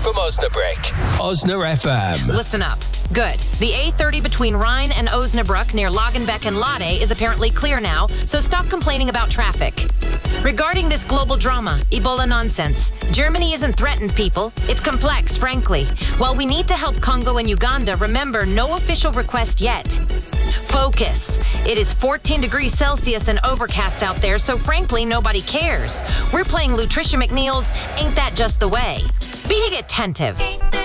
from Osnabrück. Osna FM. Listen up. Good. The A30 between Rhine and Osnabrück near Lagenbeck and Lade is apparently clear now, so stop complaining about traffic. Regarding this global drama, Ebola nonsense, Germany isn't threatened, people. It's complex, frankly. While we need to help Congo and Uganda, remember, no official request yet. Focus. It is 14 degrees Celsius and overcast out there, so frankly, nobody cares. We're playing Lutricia McNeil's Ain't That Just the Way. Be attentive.